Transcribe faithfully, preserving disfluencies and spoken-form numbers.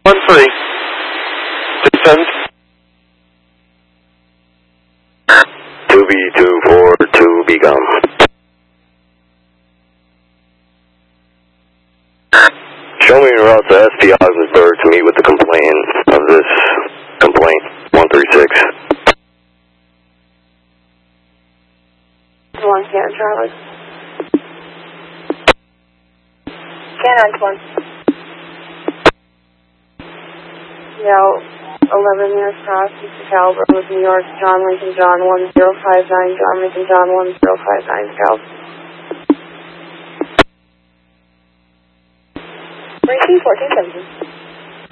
One three. Six seven. two B two four two begun. Show me your route to S P Ogdensburg to meet with the complainant of this complaint, one three six. One can Charlie. Can one. Yeah, eleven years cross, Mister Caliber with New York, John Lincoln John one zero five nine, John Lincoln John one zero five nine, Cal. Racing fourteen seventeen.